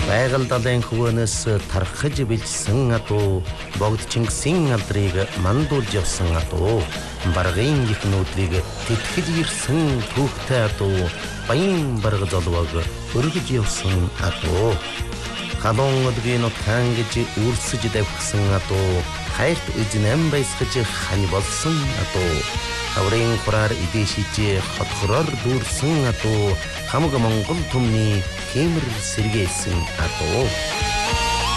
Байгаль далайн хөвөнөөс тархаж бэлдсэн атуу богд Чингисийн алдрыг мандуулж явсан атуу баргын ихнүүдрийг тэтгэж ирсэн түүхтэй атуу баян барга золвог өргөж явсан атуу халуун өдрийн нутгаан гэж үрсэж давхсан атуу хайрт эзнэм байсгаж хань болсон атуу хаврын хураар идэшиж хотхороор дүүрсэн атуу хамаг Монгол түмний хэмэр сэргээсэн атуу